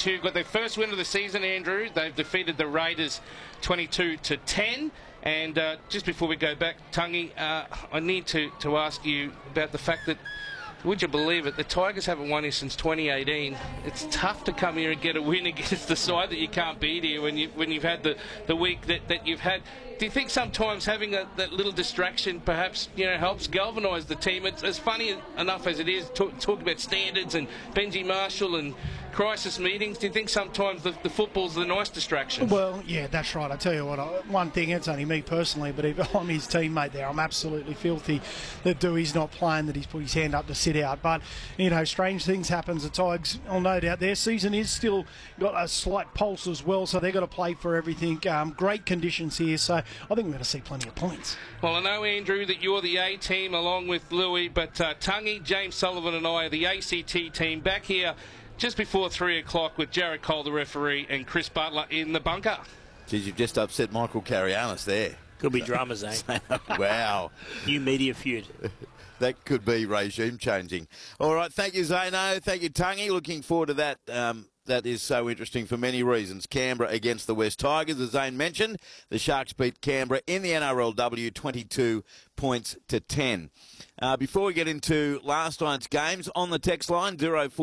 got their first win of the season, Andrew. They've defeated the Raiders 22-10. And just before we go back, Tungy, I need to ask you about the fact that, would you believe it, the Tigers haven't won here since 2018. It's tough to come here and get a win against the side that you can't beat here when you've had the week that you've had. Do you think sometimes having that little distraction perhaps helps galvanise the team? It's as funny enough as it is talk about standards and Benji Marshall and crisis meetings. Do you think sometimes the football's the nice distraction? Well, yeah, that's right. I tell you what, one thing, it's only me personally, but if I'm his teammate there, I'm absolutely filthy that Dewey's not playing, that he's put his hand up to sit out. But, strange things happen. The Tigers, no doubt, their season is still got a slight pulse as well, so they've got to play for everything. Great conditions here, so I think we're going to see plenty of points. Well, I know, Andrew, that you're the A team along with Louis, but Tungy, James Sullivan and I are the ACT team back here just before 3 o'clock with Jared Cole, the referee, and Chris Butler in the bunker. Geez, you've just upset Michael Carianis there. Could be dramas, eh? Wow. New media feud. That could be regime changing. All right, thank you, Zano. Thank you, Tungy. Looking forward to that. That is so interesting for many reasons. Canberra against the West Tigers, as Zane mentioned. The Sharks beat Canberra in the NRLW 22 points to 10. Before we get into last night's games, on the text line,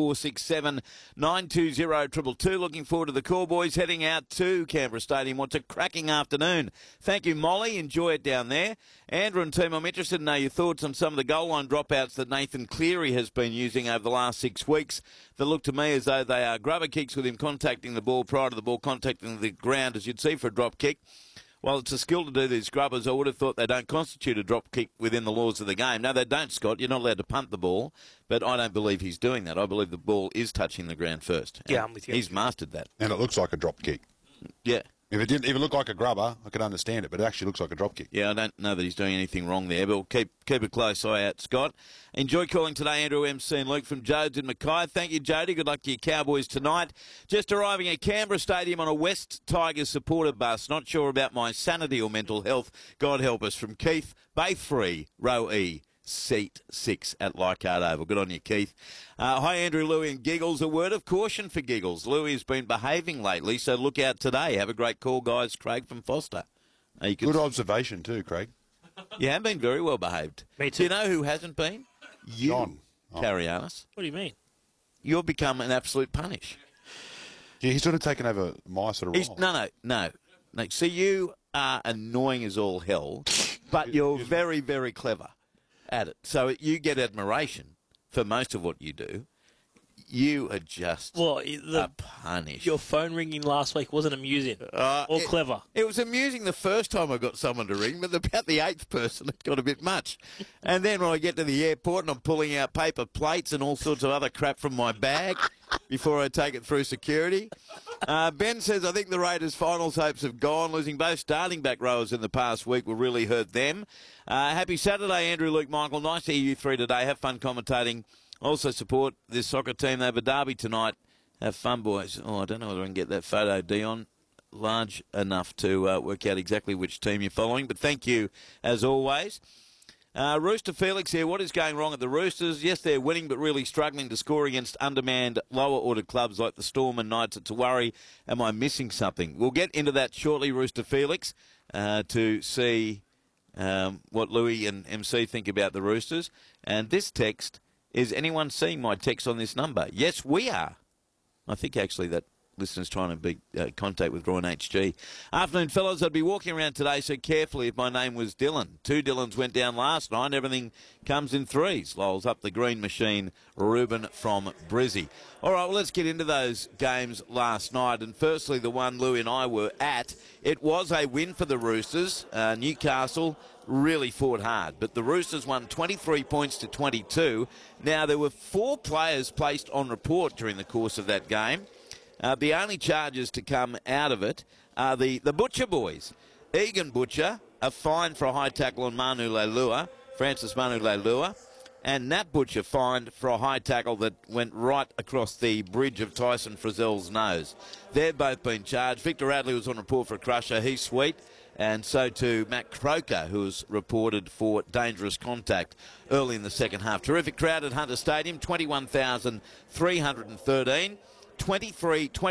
0467 920 222. Looking forward to the Cowboys heading out to Canberra Stadium. What's a cracking afternoon. Thank you, Molly. Enjoy it down there. Andrew and team, I'm interested to know your thoughts on some of the goal line dropouts that Nathan Cleary has been using over the last 6 weeks that look to me as though they are grubber kicks with him contacting the ball prior to the ball contacting the ground, as you'd see for a drop kick. While it's a skill to do these grubbers, I would have thought they don't constitute a drop kick within the laws of the game. No, they don't, Scott. You're not allowed to punt the ball, but I don't believe he's doing that. I believe the ball is touching the ground first. Yeah, I'm with you. He's mastered that. And it looks like a drop kick. Yeah. If it didn't even look like a grubber, I could understand it, but it actually looks like a drop kick. Yeah, I don't know that he's doing anything wrong there, but we'll keep a close eye out, Scott. Enjoy calling today, Andrew, MC and Luke from Jodes in Mackay. Thank you, Jody. Good luck to your Cowboys tonight. Just arriving at Canberra Stadium on a West Tigers supporter bus. Not sure about my sanity or mental health. God help us. From Keith, Bay 3, row E. Seat 6 at Leichhardt Oval. Good on you, Keith. Hi, Andrew, Louis and Giggles. A word of caution for Giggles. Louis has been behaving lately, so look out today. Have a great call, guys. Craig from Foster. Good observation too, Craig. You have been very well behaved. Me too. Do you know who hasn't been? You, John. Carianis. What do you mean? You've become an absolute punish. Yeah, he's sort of taken over my sort of role. No. See, you are annoying as all hell, but you're very, very clever at it. So you get admiration for most of what you do. You are just a punish. Your phone ringing last week wasn't amusing or clever. It was amusing the first time I got someone to ring, but about the 8th person it got a bit much. And then when I get to the airport and I'm pulling out paper plates and all sorts of other crap from my bag before I take it through security. Ben says, I think the Raiders' finals hopes have gone. Losing both starting back rowers in the past week will really hurt them. Happy Saturday, Andrew, Luke, Michael. Nice to hear you three today. Have fun commentating. Also support this soccer team over Derby tonight. Have fun, boys. Oh, I don't know whether I can get that photo, Dion, large enough to work out exactly which team you're following. But thank you, as always. Rooster Felix here. What is going wrong at the Roosters? Yes, they're winning, but really struggling to score against undermanned, lower-ordered clubs like the Storm and Knights. It's a worry. Am I missing something? We'll get into that shortly, Rooster Felix, to see what Louis and MC think about the Roosters. And this text, is anyone seeing my text on this number? Yes, we are. I think, actually, that listeners trying to be contact with Roy HG. Afternoon, fellas. I'd be walking around today so carefully if my name was Dylan. 2 Dylans went down last night. Everything comes in threes. Lowell's up the green machine. Ruben from Brizzy. All right, well, let's get into those games last night. And firstly, the one Louis and I were at. It was a win for the Roosters. Newcastle really fought hard, but the Roosters won 23 points to 22. Now, there were 4 players placed on report during the course of that game. The only charges to come out of it are the Butcher boys. Egan Butcher, a fine for a high tackle on Manu Leilua, Francis Manu Leilua, and Nat Butcher fined for a high tackle that went right across the bridge of Tyson Frizzell's nose. They've both been charged. Victor Radley was on report for a crusher. He's sweet. And so too Matt Croker, who was reported for dangerous contact early in the second half. Terrific crowd at Hunter Stadium, 21,313. 23-20